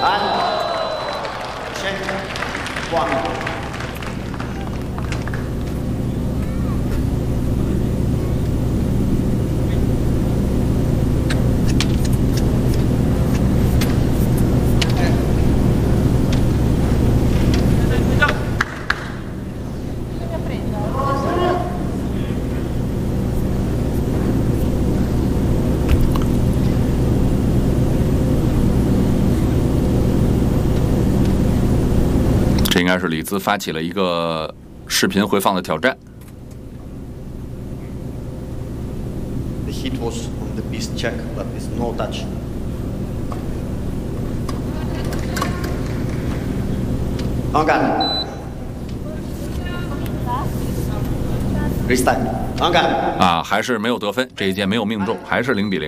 check one. 这应该是李兹发起了一个视频回放的挑战。 The hit was on the beast check, but it's no touch. On guard. Restart. On guard. 啊，还是没有得分，这一箭没有命中，还是0比0。